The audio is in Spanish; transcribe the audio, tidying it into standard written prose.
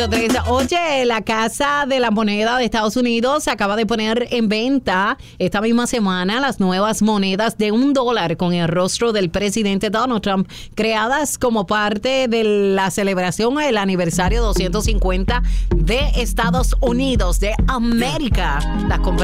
Oye, la Casa de la Moneda de Estados Unidos acaba de poner en venta esta misma semana las nuevas monedas de $1 con el rostro del presidente Donald Trump, creadas como parte de la celebración del aniversario 250 de Estados Unidos de América. Las